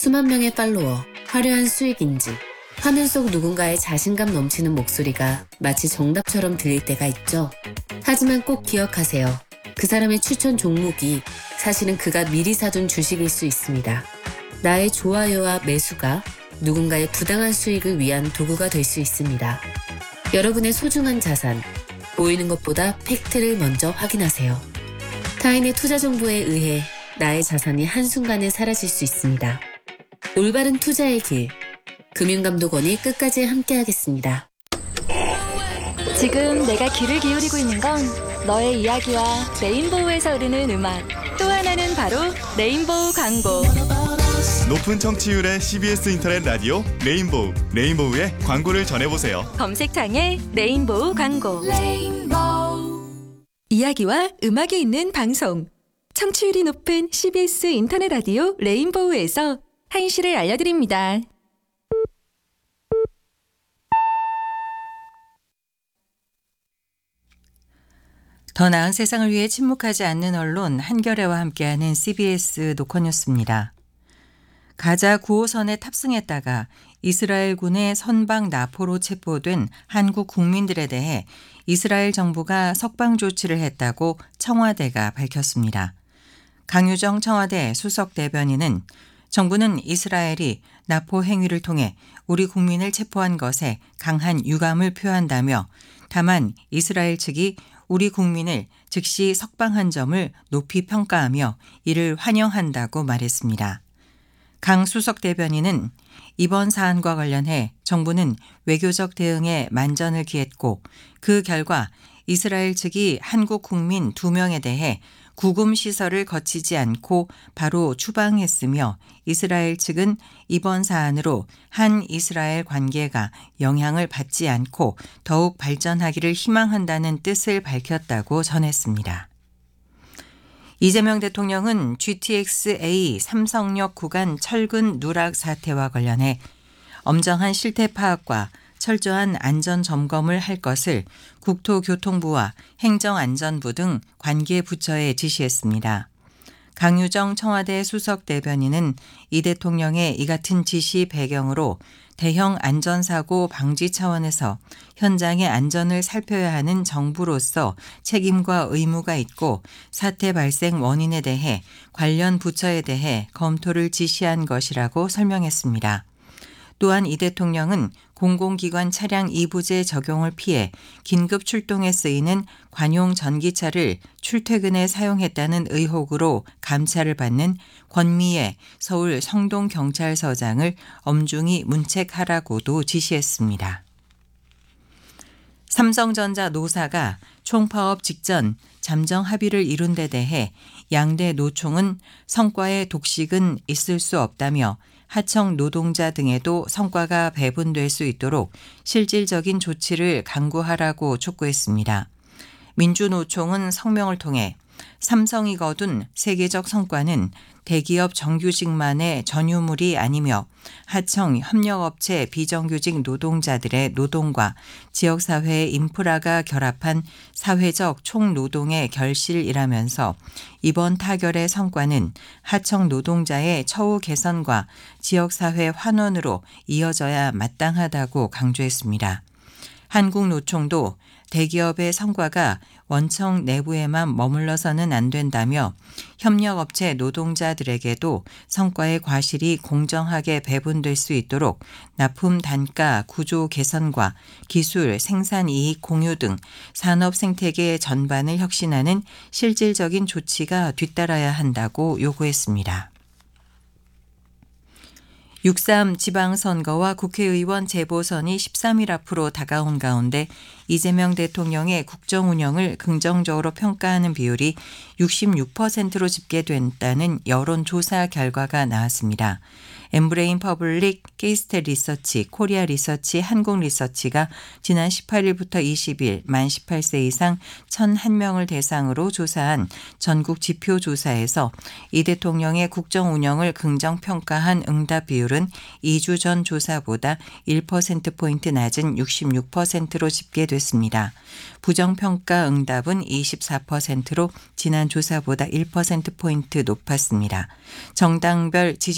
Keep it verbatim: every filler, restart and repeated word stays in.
수만 명의 팔로워, 화려한 수익 인지, 화면 속 누군가의 자신감 넘치는 목소리가 마치 정답처럼 들릴 때가 있죠. 하지만 꼭 기억하세요. 그 사람의 추천 종목이 사실은 그가 미리 사둔 주식일 수 있습니다. 나의 좋아요와 매수가 누군가의 부당한 수익을 위한 도구가 될 수 있습니다. 여러분의 소중한 자산, 보이는 것보다 팩트를 먼저 확인하세요. 타인의 투자 정보에 의해 나의 자산이 한순간에 사라질 수 있습니다. 올바른 투자의 길, 금융감독원이 끝까지 함께하겠습니다. 지금 내가 귀를 기울이고 있는 건 너의 이야기와 레인보우에서 흐르는 음악, 또 하나는 바로 레인보우 광고. 높은 청취율의 씨비에스 인터넷 라디오 레인보우, 레인보우의 광고를 전해보세요. 검색창에 레인보우 광고. 레인보우. 이야기와 음악이 있는 방송. 청취율이 높은 씨비에스 인터넷 라디오 레인보우에서 한시를 알려드립니다. 더 나은 세상을 위해 침묵하지 않는 언론 한겨레와 함께하는 씨비에스 노컷뉴스입니다. 가자 구 호선에 탑승했다가 이스라엘군의 선박 나포로 체포된 한국 국민들에 대해 이스라엘 정부가 석방 조치를 했다고 청와대가 밝혔습니다. 강유정 청와대 수석 대변인은 정부는 이스라엘이 나포 행위를 통해 우리 국민을 체포한 것에 강한 유감을 표한다며 다만 이스라엘 측이 우리 국민을 즉시 석방한 점을 높이 평가하며 이를 환영한다고 말했습니다. 강 수석 대변인은 이번 사안과 관련해 정부는 외교적 대응에 만전을 기했고 그 결과 이스라엘 측이 한국 국민 두 명에 대해 구금 시설을 거치지 않고 바로 추방했으며 이스라엘 측은 이번 사안으로 한 이스라엘 관계가 영향을 받지 않고 더욱 발전하기를 희망한다는 뜻을 밝혔다고 전했습니다. 이재명 대통령은 지티엑스에이 삼성역 구간 철근 누락 사태와 관련해 엄정한 실태 파악과 철저한 안전 점검을 할 것을 국토교통부와 행정안전부 등 관계 부처에 지시했습니다. 강유정 청와대 수석 대변인은 이 대통령의 이 같은 지시 배경으로 대형 안전사고 방지 차원에서 현장의 안전을 살펴야 하는 정부로서 책임과 의무가 있고 사태 발생 원인에 대해 관련 부처에 대해 검토를 지시한 것이라고 설명했습니다. 또한 이 대통령은 공공기관 차량 이부제 적용을 피해 긴급 출동에 쓰이는 관용 전기차를 출퇴근에 사용했다는 의혹으로 감찰을 받는 권미애 서울 성동경찰서장을 엄중히 문책하라고도 지시했습니다. 삼성전자 노사가 총파업 직전 잠정 합의를 이룬 데 대해 양대 노총은 성과의 독식은 있을 수 없다며 하청 노동자 등에도 성과가 배분될 수 있도록 실질적인 조치를 강구하라고 촉구했습니다. 민주노총은 성명을 통해 삼성이 거둔 세계적 성과는 대기업 정규직만의 전유물이 아니며 하청 협력업체 비정규직 노동자들의 노동과 지역사회의 인프라가 결합한 사회적 총노동의 결실이라면서 이번 타결의 성과는 하청 노동자의 처우 개선과 지역사회 환원으로 이어져야 마땅하다고 강조했습니다. 한국노총도 대기업의 성과가 원청 내부에만 머물러서는 안 된다며 협력업체 노동자들에게도 성과의 과실이 공정하게 배분될 수 있도록 납품 단가 구조 개선과 기술 생산 이익 공유 등 산업 생태계 전반을 혁신하는 실질적인 조치가 뒤따라야 한다고 요구했습니다. 육삼 지방선거와 국회의원 재보선이 십삼 일 앞으로 다가온 가운데 이재명 대통령의 국정 운영을 긍정적으로 평가하는 비율이 육십육 퍼센트로 집계됐다는 여론조사 결과가 나왔습니다. 엠브레인 퍼블릭, 케이스텔 리서치, 코리아 리서치, 한국 리서치가 지난 십팔 일부터 이십 일 만 십팔 세 이상 천일 명을 대상으로 조사한 전국 지표조사에서 이 대통령의 국정 운영을 긍정평가한 응답 비율은 이 주 전 조사보다 일 퍼센트포인트 낮은 육십육 퍼센트로 집계됐습니다. 부정평가 응답은 이십사 퍼센트로 지난 조사보다 일 퍼센트포인트 높았습니다. 정당별 지지